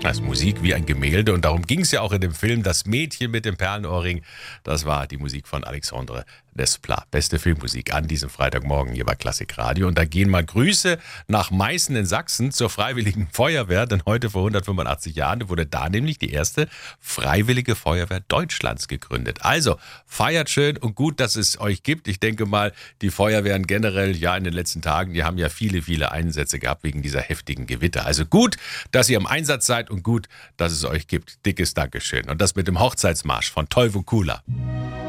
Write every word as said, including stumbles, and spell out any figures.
Das ist Musik wie ein Gemälde und darum ging es ja auch in dem Film Das Mädchen mit dem Perlenohrring. Das war die Musik von Alexandre Desplat. Beste Filmmusik an diesem Freitagmorgen hier bei Klassik Radio. Und da gehen mal Grüße nach Meißen in Sachsen zur Freiwilligen Feuerwehr, denn heute vor hundertfünfundachtzig Jahren wurde da nämlich die erste Freiwillige Feuerwehr Deutschlands gegründet. Also feiert schön und gut, dass es euch gibt. Ich denke mal, die Feuerwehren generell ja in den letzten Tagen, die haben ja viele, viele Einsätze gehabt wegen dieser heftigen Gewitter. Also gut, dass ihr im Einsatz seid und gut, dass es euch gibt. Dickes Dankeschön. Und das mit dem Hochzeitsmarsch von Teuvo Kula.